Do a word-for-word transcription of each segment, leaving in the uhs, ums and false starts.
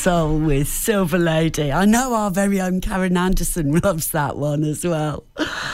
Soul with Silver Lady. I know our very own Karen Anderson loves that one as well.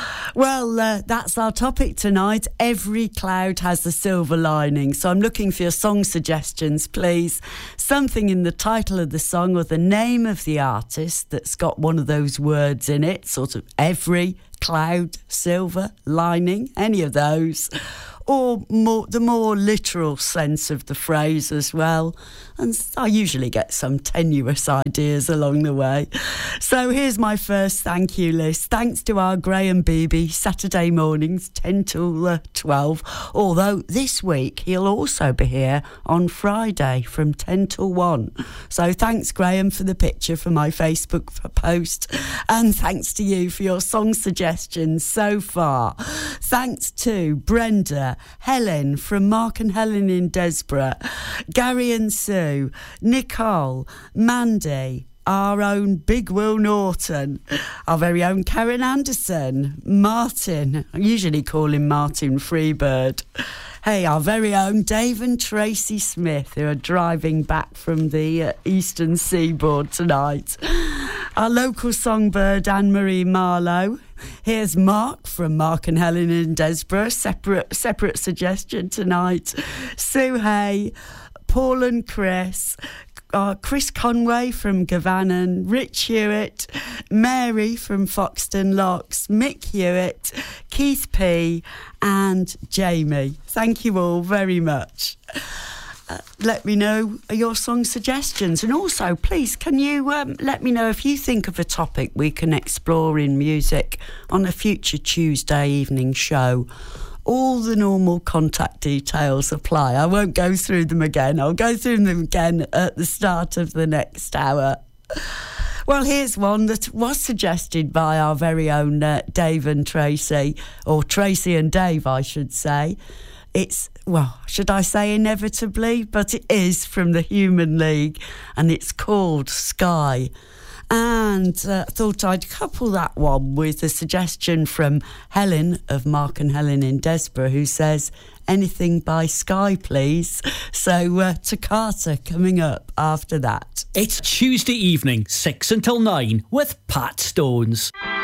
Well, uh, that's our topic tonight. Every cloud has a silver lining. So I'm looking for your song suggestions, please. Something in the title of the song or the name of the artist that's got one of those words in it, sort of every cloud, silver lining, any of those. Or more, the more literal sense of the phrase as well. And I usually get some tenuous ideas along the way. So here's my first thank you list. Thanks to our Graham Beebe, Saturday mornings, ten till twelve. Although this week he'll also be here on Friday from ten till one. So thanks, Graham, for the picture for my Facebook post. And thanks to you for your song suggestions so far. Thanks to Brenda, Helen from Mark and Helen in Desborough, Gary and Sue, Nicole, Mandy, our own Big Will Norton, our very own Karen Anderson, Martin, I usually call him Martin Freebird. Hey, our very own Dave and Tracy Smith, who are driving back from the uh, eastern seaboard tonight. Our local songbird, Anne-Marie Marlowe. Here's Mark from Mark and Helen in Desborough, separate separate suggestion tonight. Sue Hay, Paul and Chris, uh, Chris Conway from Gavanan, Rich Hewitt, Mary from Foxton Locks, Mick Hewitt, Keith P and Jamie. Thank you all very much. Uh, let me know your song suggestions, and also please can you um, let me know if you think of a topic we can explore in music on a future Tuesday evening show. All the normal contact details apply. I won't go through them again. I'll go through them again at the start of the next hour. Well, here's one that was suggested by our very own uh, Dave and Tracy, or Tracy and Dave, I should say. It's, well, should I say inevitably? But it is from the Human League, and it's called Sky. And I uh, thought I'd couple that one with a suggestion from Helen of Mark and Helen in Desborough, who says, anything by Sky, please. So uh, Toccata coming up after that. It's Tuesday evening, six until nine, with Pat Stones.